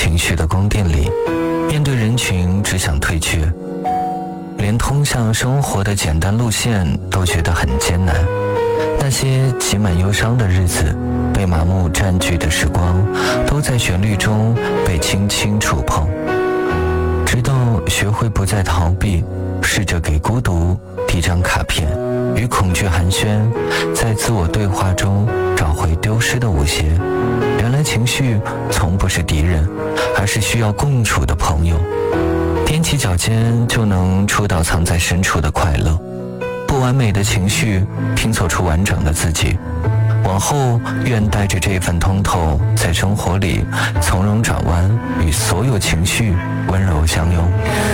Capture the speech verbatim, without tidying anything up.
情绪的宫殿里，面对人群只想退却，连通向生活的简单路线都觉得很艰难。那些挤满忧伤的日子，被麻木占据的时光，都在旋律中被轻轻触碰，直到学会不再逃避，试着给孤独递张卡片，与恐惧寒暄，在自我对话中找回丢失的舞鞋。原来情绪从不是敌人，而是需要共处的朋友。踮起脚尖就能触到藏在深处的快乐。不完美的情绪拼凑出完整的自己。往后愿带着这份通透，在生活里从容转弯，与所有情绪温柔相拥。